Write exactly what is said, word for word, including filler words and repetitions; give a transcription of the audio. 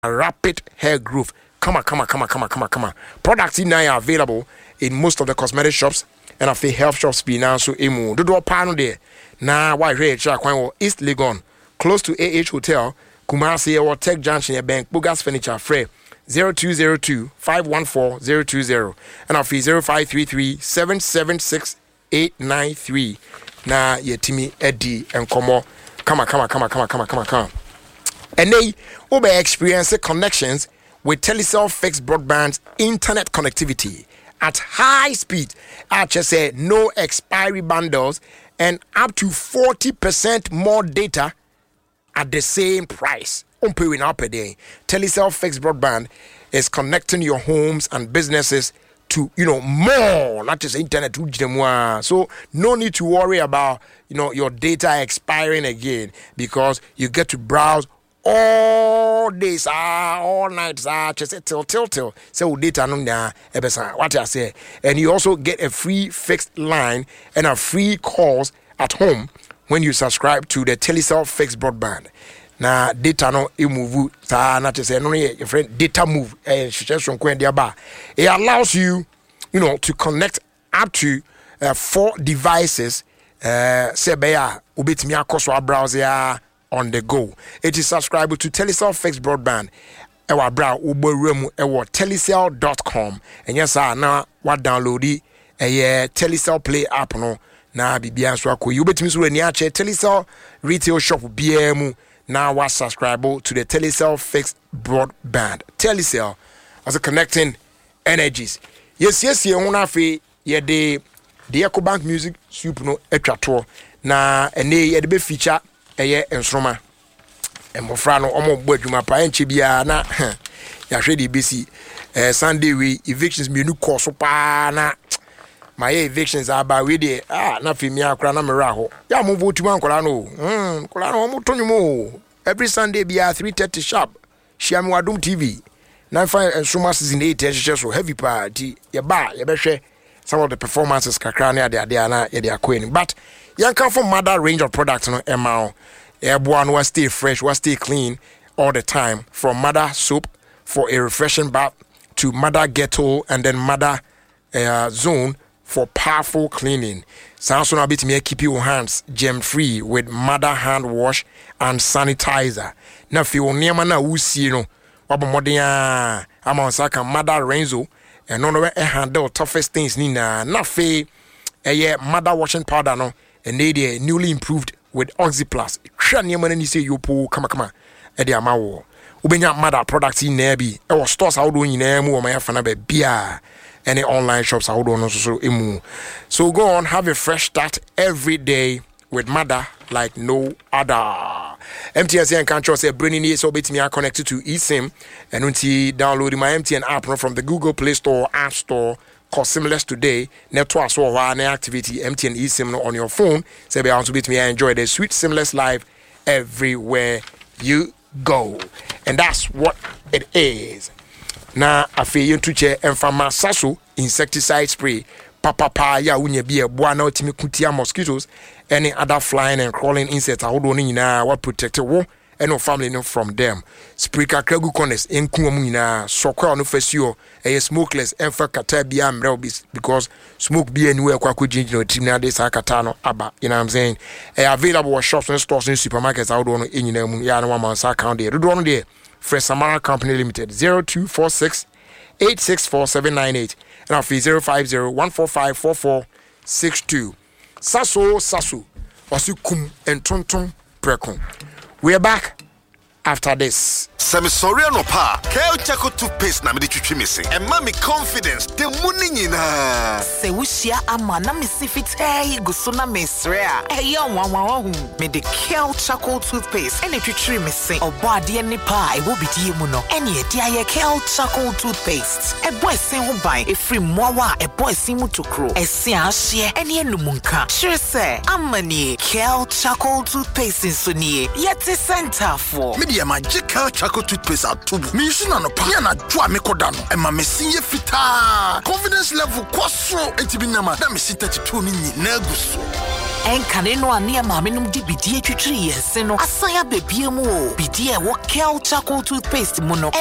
rapid hair growth. Come on, come on, come on, come on, come on, come on. Products in now are available in most of the cosmetic shops and of the health shops. Be now so emu. Do do panel there. Now why here? East Legon, close to A H Hotel, Kumasi or Tech Junction Bank, Bugas Furniture, Frey. zero two zero two five one four zero two zero and our fee zero five three three seven seven six eight nine three. Na yetimi Eddie and Komo. Come on, come on, come on, come on, come on, come on, come on. And they will be experiencing connections with Telecel fixed broadband internet connectivity at high speed. I just say no expiry bundles and up to forty percent more data at the same price. On paying up a day. Telecel fixed broadband is connecting your homes and businesses to, you know, more, not just internet. So no need to worry about, you know, your data expiring again, because you get to browse all days, ah, all nights, ah, just till till till. So data no na ebesa. What I say, and you also get a free fixed line and a free calls at home when you subscribe to the Telecel fixed broadband. Na data no e move sa na te say no your friend data move eh suggestion kwen dia ba. It allows you, you know, to connect up to uh, four devices uh say be ya obetimi akoso browser on the go. It is subscribable to Telecel fixed broadband. Ewa bra uboremu ewa telecel dot com. And yes sir, na what download it eh Telecel Play app no na bibia so akoyi obetimi so ani ache Telecel retail shop B M. Now was subscribable to the Telecel fixed broadband. Telecel as a connecting energies. Yes, yes, ye una fe ye de the EcoBank music soup no etwato na ene ye de be feature eye ensroma. Emofra no omo bo adwuma pa enche bia na ya hwe de besi eh Sunday we evictions menu course pa na my evictions are by we dey ah na fi mi akra na mera ho ya mo votu man kola no mm kola no mo tonyu mo every Sunday bia three thirty sharp share me wadum T V na fa ensoma season eight e so heavy party ye ba ye be hwe some of the performances kakra na ade ade na ye dey akweni, but yan come from mother range of products no emao e boa no stay fresh, we stay clean all the time, from mother soap for a refreshing bath to mother ghetto and then mother uh, zone for powerful cleaning. Sounds so bit me keep your hands germ free with mother hand wash and sanitizer. Now if you near na usi no wabo modern amount saka mother Renzo and no e handle toughest things ni na na fe eh mother washing powder no and they dey newly improved with Oxyplus. Try near man ni say you po kama kama e dey amawo. Ubenya mother products in there bi e stores how do nyina mu o ma yafa na ba bia. Any online shops I would on so emu. So go on, have a fresh start every day with mother like no other. M T N and Control say bringing it so bit me are connected to eSIM and until downloading my M T N app from the Google Play Store, App Store, called Seamless today. Network so one activity M T N eSIM on your phone. Say be also bit me enjoy the sweet Seamless life everywhere you go. And that's what it is. Na afi yentuche enfama saso insecticide spray papa pa ya unye bia boa na otimi kutia mosquitoes any other flying and crawling insects ahodo no nyina what protect wo and family no from them. Spray kakra gu corners enku mu nyina sokwa no fasio e smokeless enfa kata bia mre because smoke bia anywhere kwa ko jinjin no tim na dey sa kata no aba, you know what I'm saying. E available at shops and stores and supermarkets ahodo no enyina mu ya na one man sa account there do no there. Fresh Samara Company Limited zero two four six eight six four seven nine eight and our fee zero five zero one four five four four six two. Saso Sasu wasu kum and tonton prekon. We are back after this. Semi sorry no pa. Kale Chaco toothpaste na me twitwi me se. And mami confidence the money nyina. Se wushia ama na me sifite guso na me sre a. E yo wan wan hu. Me the Kale Chaco toothpaste and twitwi me se. Obo ade ni pa e wo bidie mu no. Ene e dia ye Kale Chaco toothpaste. E boy sen ho ban e free mowa e boy sen mu tokro. E se ahye ene enumunka. Sure say amani Kale Chaco toothpaste so nie. Yeti center for. Media magical Chaco toothpaste at tubu. Me use na no pa na dwa me koda no. E ma me sinye fita. Confidence level kwaso enti bi na ma. Na me si thirty-two ni nyina guso. Enkane no ane ma menum di bidie twitwiri yense no. Asanya bebie mu o. Bidie wo Kel Charcoal toothpaste mu no.